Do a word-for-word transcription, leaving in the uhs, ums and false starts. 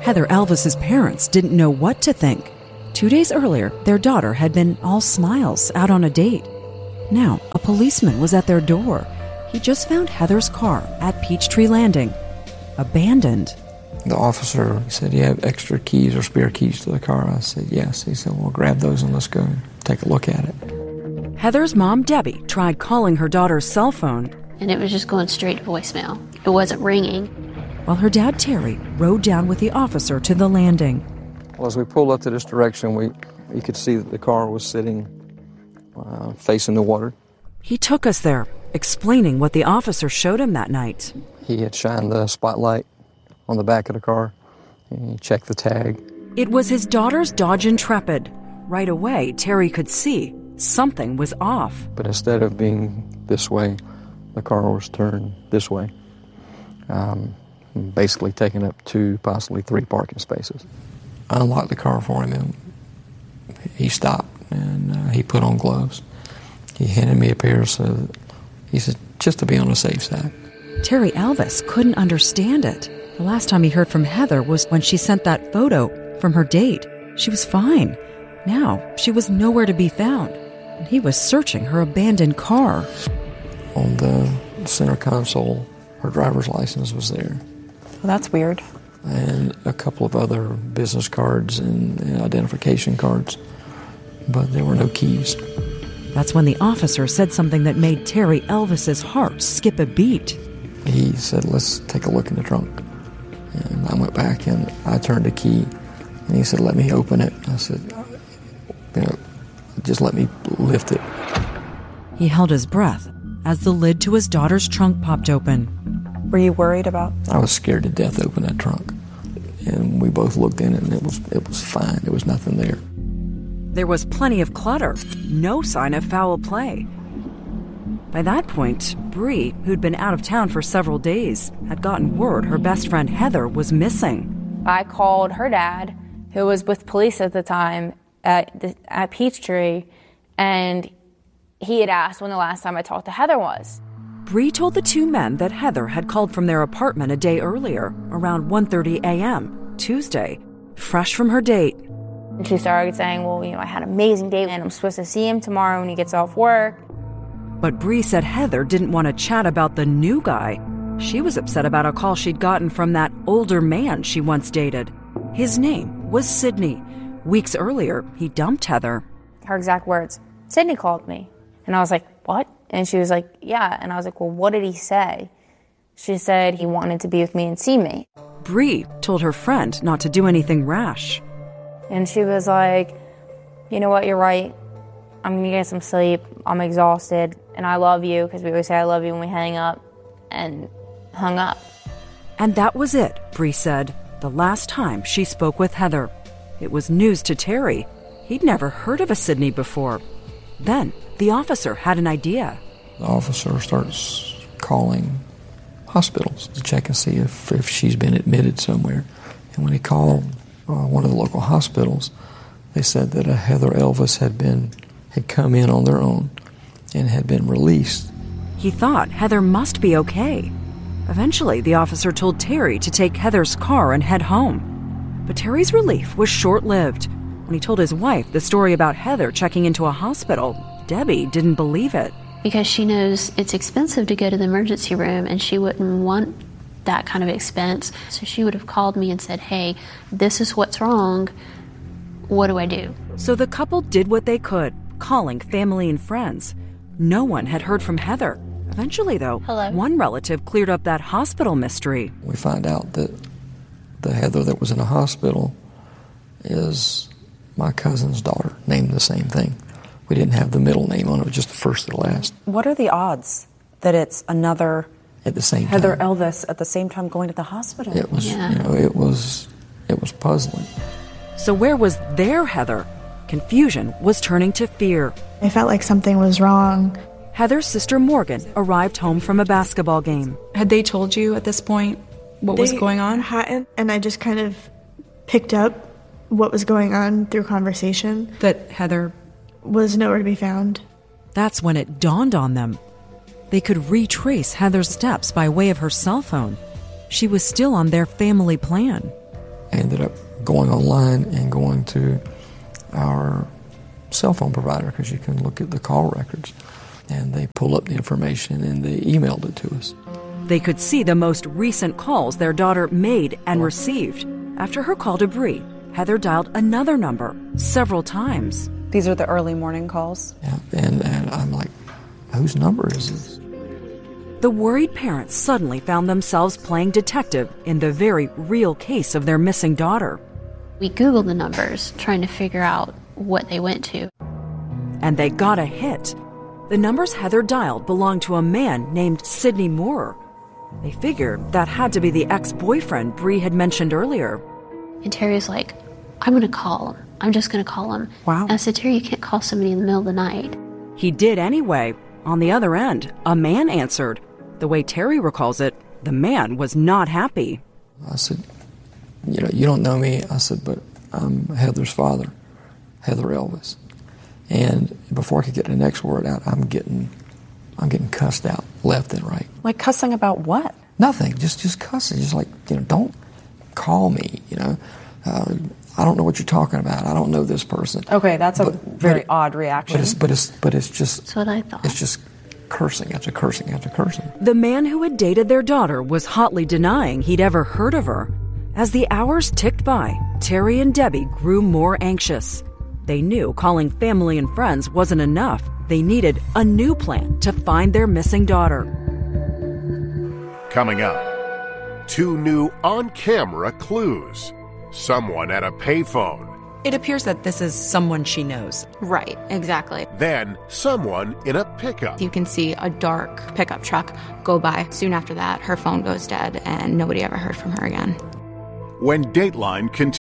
Heather Elvis's parents didn't know what to think. Two days earlier, their daughter had been all smiles out on a date. Now, a policeman was at their door. He just found Heather's car at Peachtree Landing, abandoned. The officer said, "You have extra keys or spare keys to the car?" I said, "Yes." He said, "Well, grab those and let's go take a look at it." Heather's mom, Debbie, tried calling her daughter's cell phone, and it was just going straight to voicemail. It wasn't ringing. While her dad, Terry, rode down with the officer to the landing. Well, as we pulled up to this direction, we, we could see that the car was sitting uh, facing the water. He took us there, explaining what the officer showed him that night. He had shined the spotlight on the back of the car, and he checked the tag. It was his daughter's Dodge Intrepid. Right away, Terry could see something was off. But instead of being this way, the car was turned this way, um, basically taking up two, possibly three parking spaces. I unlocked the car for him, and he stopped, and uh, he put on gloves. He handed me a pair, so he said, just to be on the safe side. Terry Elvis couldn't understand it. The last time he heard from Heather was when she sent that photo from her date. She was fine. Now, she was nowhere to be found, and he was searching her abandoned car. On the center console, her driver's license was there. Well, that's weird. And a couple of other business cards and, and identification cards, but there were no keys. That's when the officer said something that made Terry Elvis's heart skip a beat. He said, "Let's take a look in the trunk." And I went back and I turned the key, and he said, "Let me open it." I said, you know, "Just let me lift it." He held his breath as the lid to his daughter's trunk popped open. Were you worried about? I was scared to death to open that trunk. And we both looked in it, and it was it was fine. There was nothing there. There was plenty of clutter, no sign of foul play. By that point, Bree, who'd been out of town for several days, had gotten word her best friend Heather was missing. I called her dad, who was with police at the time at, the, at Peachtree, and he had asked when the last time I talked to Heather was. Bree told the two men that Heather had called from their apartment a day earlier, around one thirty a.m., Tuesday, fresh from her date. And she started saying, well, you know, I had an amazing date, and I'm supposed to see him tomorrow when he gets off work. But Bree said Heather didn't want to chat about the new guy. She was upset about a call she'd gotten from that older man she once dated. His name was Sidney. Weeks earlier, he dumped Heather. Her exact words, "Sidney called me." And I was like, "What?" And she was like, "Yeah." And I was like, "Well, what did he say?" She said he wanted to be with me and see me. Bree told her friend not to do anything rash. And she was like, "You know what, you're right. I'm going to get some sleep. I'm exhausted. And I love you," because we always say I love you when we hang up. And hung up. And that was it, Bree said, the last time she spoke with Heather. It was news to Terry. He'd never heard of a Sidney before. Then the officer had an idea. The officer starts calling hospitals to check and see if, if she's been admitted somewhere. And when he called uh, one of the local hospitals, they said that a Heather Elvis had been had come in on their own and had been released. He thought Heather must be okay. Eventually, the officer told Terry to take Heather's car and head home. But Terry's relief was short-lived. When he told his wife the story about Heather checking into a hospital, Debbie didn't believe it. Because she knows it's expensive to go to the emergency room, and she wouldn't want that kind of expense. So she would have called me and said, "Hey, this is what's wrong. What do I do?" So the couple did what they could, calling family and friends. No one had heard from Heather. Eventually, though, Hello? one relative cleared up that hospital mystery. We find out that the Heather that was in the hospital is my cousin's daughter, named the same thing. We didn't have the middle name on it, it was just the first and last. What are the odds that it's another At the same Heather time. Elvis at the same time going to the hospital? It was, Yeah. you know, it was, it was puzzling. So where was their Heather? Confusion was turning to fear. I felt like something was wrong. Heather's sister Morgan arrived home from a basketball game. Had they told you at this point what was They going on? hadn't, and I just kind of picked up what was going on through conversation. That Heather Was nowhere to be found. That's when it dawned on them. They could retrace Heather's steps by way of her cell phone. She was still on their family plan. I ended up going online and going to our cell phone provider, because you can look at the call records, and they pull up the information and they emailed it to us. They could see the most recent calls their daughter made and received. After her call to Bree, Heather dialed another number several times. These are the early morning calls? Yeah, and, and I'm like, whose number is this? The worried parents suddenly found themselves playing detective in the very real case of their missing daughter. We Googled the numbers, trying to figure out what they went to. And they got a hit. The numbers Heather dialed belonged to a man named Sidney Moore. They figured that had to be the ex-boyfriend Bree had mentioned earlier. And Terry's like, I'm going to call him. I'm just going to call him. Wow. And I said, Terry, you can't call somebody in the middle of the night. He did anyway. On the other end, a man answered. The way Terry recalls it, the man was not happy. I said, you know, you don't know me. I said, but I'm Heather's father, Heather Elvis. And before I could get the next word out, I'm getting, I'm getting cussed out left and right. Like cussing about what? Nothing, just just cussing, just like, you know, don't call me, you know. Uh, I don't know what you're talking about. I don't know this person. Okay, that's a but, very but, odd reaction. But it's, but it's, but it's just. That's what I thought. It's just cursing after cursing after cursing. The man who had dated their daughter was hotly denying he'd ever heard of her. As the hours ticked by, Terry and Debbie grew more anxious. They knew calling family and friends wasn't enough. They needed a new plan to find their missing daughter. Coming up, two new on-camera clues. Someone at a payphone. It appears that this is someone she knows. Right, exactly. Then someone in a pickup. You can see a dark pickup truck go by. Soon after that, her phone goes dead and nobody ever heard from her again. When Dateline continues.